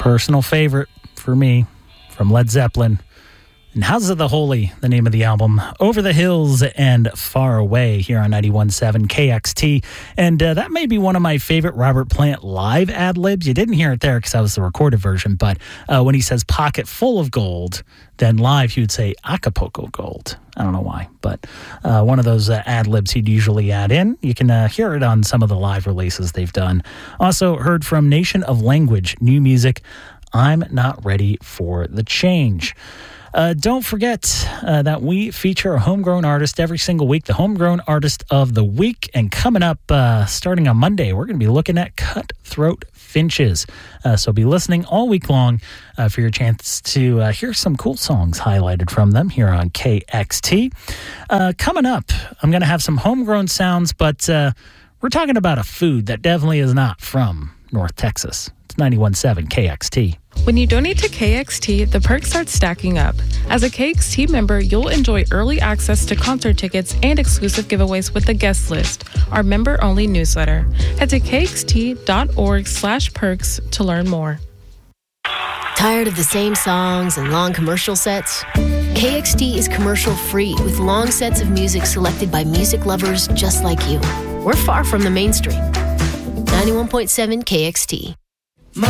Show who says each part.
Speaker 1: Personal favorite for me from Led Zeppelin. And Houses of the Holy, the name of the album. Over the Hills and Far Away here on 91.7 KXT. And that may be one of my favorite Robert Plant live ad-libs. You didn't hear it there because that was the recorded version. But when he says pocket full of gold, then live he would say Acapulco gold. I don't know why, but one of those ad-libs he'd usually add in. You can hear it on some of the live releases they've done. Also heard from Nation of Language, new music, I'm Not Ready for the Change. Don't forget that we feature a homegrown artist every single week, the Homegrown Artist of the Week. And coming up, starting on Monday, we're going to be looking at Cutthroat Finches. So be listening all week long for your chance to hear some cool songs highlighted from them here on KXT. Coming up, I'm going to have some homegrown sounds, but we're talking about a food that definitely is not from North Texas. It's 91.7 KXT.
Speaker 2: When you donate to KXT, the perks start stacking up. As a KXT member, you'll enjoy early access to concert tickets and exclusive giveaways with the guest list, our member-only newsletter. Head to kxt.org/perks to learn more.
Speaker 3: Tired of the same songs and long commercial sets? KXT is commercial-free with long sets of music selected by music lovers just like you. We're far from the mainstream. 91.7 KXT.